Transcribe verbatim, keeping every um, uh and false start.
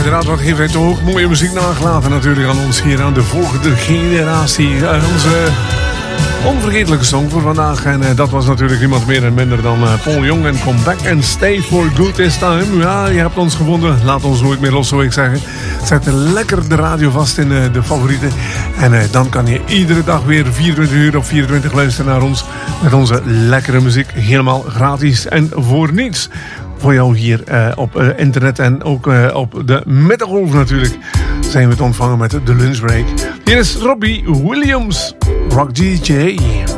uiteraard, wat heeft hij toch ook mooie muziek nagelaten natuurlijk aan ons hier, aan de volgende generatie. Uh, onze onvergetelijke song voor vandaag. En uh, dat was natuurlijk niemand meer en minder dan uh, Paul Young en Come Back and Stay for Good This Time. Ja, je hebt ons gevonden. Laat ons nooit meer los, zou ik zeggen. Zet lekker de radio vast in uh, de favorieten. En uh, dan kan je iedere dag weer vierentwintig uur op vierentwintig luisteren naar ons. Met onze lekkere muziek. Helemaal gratis en voor niets. Voor jou hier uh, op uh, internet en ook uh, op de middengolf natuurlijk. Zijn we te ontvangen met de lunchbreak. Hier is Robbie Williams, Rock D J.